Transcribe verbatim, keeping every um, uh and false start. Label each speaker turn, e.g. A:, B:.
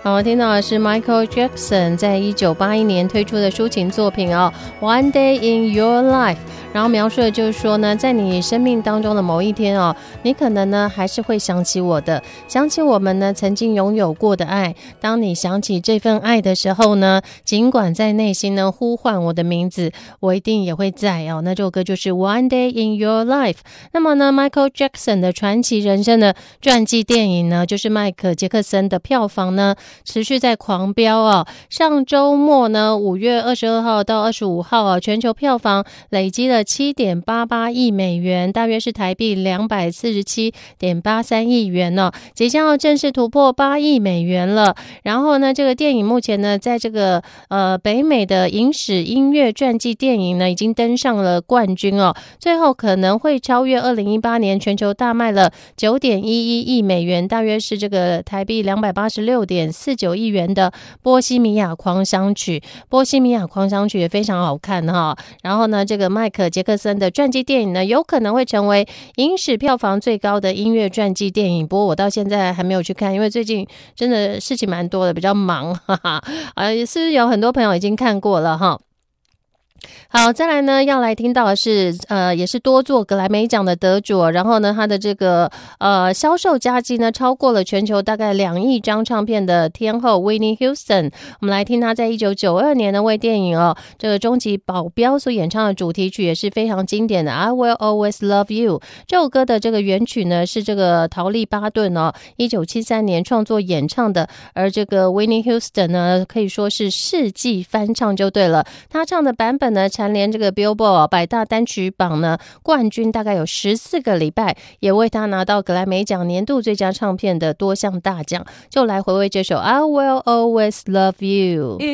A: 好，听到的是 Michael Jackson 在一九八一年推出的抒情作品哦 One Day in Your Life， 然后描述的就是说呢，在你生命当中的某一天哦，你可能呢还是会想起我的，想起我们呢曾经拥有过的爱。当你想起这份爱的时候呢，尽管在内心呢呼唤我的名字，我一定也会在哦。那这首歌就是 One Day in Your Life。 那么呢 Michael Jackson 的传奇人生的传记电影呢，就是迈克杰克森的票房呢持续在狂飙哦。上周末呢五月二十二号到二十五号啊，全球票房累积了 七点八八亿美元，大约是台币 两百四十七点八三亿元哦，即将要正式突破八亿美元了。然后呢，这个电影目前呢在这个呃北美的影史音乐传记电影呢已经登上了冠军哦，最后可能会超越二零一八年全球大卖了 九点一一亿美元，大约是这个台币 两百八十六点四九亿元的波西米亚狂想曲。波西米亚狂想曲也非常好看哈。然后呢，这个迈克杰克森的传记电影呢有可能会成为影史票房最高的音乐传记电影，不过我到现在还没有去看，因为最近真的事情蛮多的，比较忙哈哈。呃，是不是有很多朋友已经看过了哈？好，再来呢，要来听到的是，呃，也是多座格莱美奖的得主，然后呢，他的这个呃销售佳绩呢，超过了全球大概两亿张唱片的天后 Whitney Houston。我们来听他在一九九二年的为电影哦这个终极保镖所演唱的主题曲，也是非常经典的 I Will Always Love You。这首歌的这个原曲呢是这个陶丽巴顿哦一九七三年创作演唱的，而这个 Whitney Houston 呢可以说是世纪翻唱就对了。他唱的版本呢蝉联这个 Billboard 百大单曲榜呢冠军大概有十四个礼拜，也为他拿到格莱美奖年度最佳唱片的多项大奖。就来回味这首 I Will Always Love You。